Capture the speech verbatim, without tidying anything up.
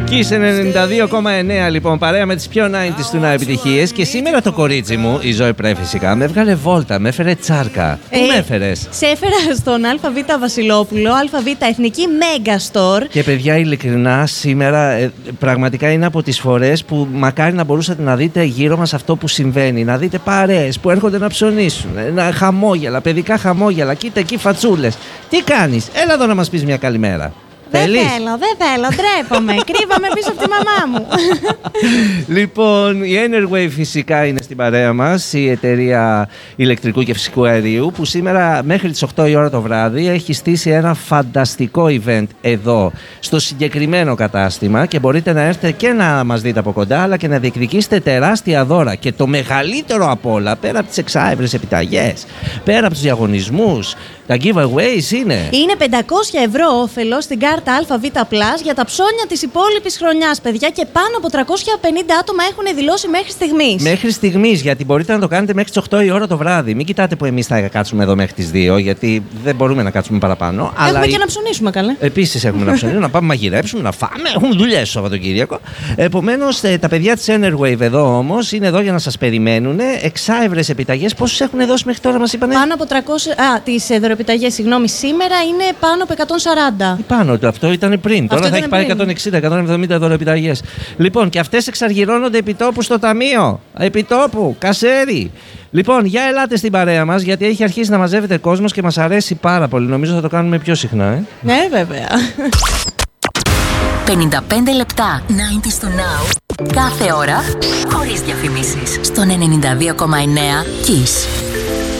Kiss ενενήντα δύο κόμμα εννέα λοιπόν, παρέα με τις πιο ενενήντα του να επιτυχίες. Και σήμερα το κορίτσι μου, η Ζωή Πρέ φυσικά, με έβγαλε βόλτα, με έφερε τσάρκα. Πού Ε, με έφερες? Σε έφερα στον ΑΒ Βασιλόπουλο, ΑΒ Εθνική Mega Store. Και παιδιά, ειλικρινά, σήμερα ε, πραγματικά είναι από τις φορές που μακάρι να μπορούσατε να δείτε γύρω μας αυτό που συμβαίνει. Να δείτε παρέες που έρχονται να ψωνίσουν, να χαμόγελα, παιδικά χαμόγελα. Κοίτα εκεί φατσούλες. Τι κάνεις? Έλα εδώ να μας πεις μια καλημέρα. Δεν Θέλεις? θέλω, δεν θέλω, ντρέπομαι. Κρύβαμε πίσω από τη μαμά μου. Λοιπόν, η Enerwave φυσικά είναι στην παρέα μας, η εταιρεία ηλεκτρικού και φυσικού αερίου, που σήμερα μέχρι τις οκτώ η ώρα το βράδυ έχει στήσει ένα φανταστικό event εδώ στο συγκεκριμένο κατάστημα και μπορείτε να έρθετε και να μας δείτε από κοντά, αλλά και να διεκδικήσετε τεράστια δώρα. Και το μεγαλύτερο απ' όλα, πέρα από τις εξάευρες επιταγές, πέρα από τους διαγωνισμούς, τα giveaways είναι... Είναι πεντακόσια ευρώ όφελο στην κάρτα ΑΒ Plus για τα ψώνια της υπόλοιπης χρονιάς, παιδιά, και πάνω από τριακόσια πενήντα άτομα έχουν δηλώσει μέχρι στιγμής. Μέχρι στιγμής, γιατί μπορείτε να το κάνετε μέχρι τις οκτώ η ώρα το βράδυ. Μην κοιτάτε που εμείς θα κάτσουμε εδώ μέχρι τις δύο, γιατί δεν μπορούμε να κάτσουμε παραπάνω. Έχουμε αλλά... και να ψωνίσουμε, καλέ. Επίσης έχουμε να ψωνίσουμε, να πάμε μαγειρέψουμε, να φάμε. Έχουμε δουλειές το Σαββατοκύριακο. Επομένως, τα παιδιά της Enerwave εδώ όμως είναι εδώ για να σας περιμένουν. Εξάευρες επιταγές. Πόσους έχουν δώσει μέχρι τώρα, μας είπανε? Πάνω από τριακόσια. Α, τις δωρεπιταγές, συγγνώμη, σήμερα είναι πάνω από εκατόν σαράντα. Πάνω του, αυτό ήταν πριν. Αυτό Τώρα θα ήταν έχει πάρει πριν. εκατόν εξήντα εκατόν εβδομήντα δωρεπιταγές. Λοιπόν, και αυτές εξαργυρώνονται επιτόπου στο ταμείο. Επιτόπου, κασέρι. Λοιπόν, για ελάτε στην παρέα μας, γιατί έχει αρχίσει να μαζεύεται κόσμος και μας αρέσει πάρα πολύ. Νομίζω θα το κάνουμε πιο συχνά, ε. Ναι, βέβαια. πενήντα πέντε λεπτά ενενήντα στο Now. Κάθε ώρα, χωρίς διαφημίσεις. Στον ενενήντα δύο κόμμα εννέα Kiss.